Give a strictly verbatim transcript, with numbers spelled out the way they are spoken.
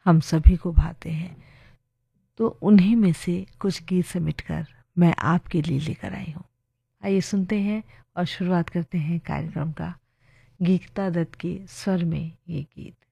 हम सभी को भाते हैं। तो उन्हीं में से कुछ गीत समेटकर मैं आपके लिए लेकर आई हूँ। आइए सुनते हैं और शुरुआत करते हैं कार्यक्रम का गीता दत्त के स्वर में ये गीत।